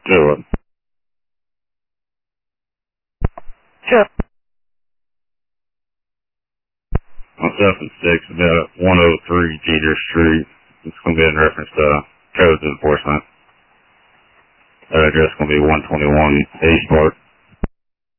Do it. Sure. Myself at 6, about 103 Jeter Street. It's going to be in reference to codes enforcement. That address is going to be 121 East Park.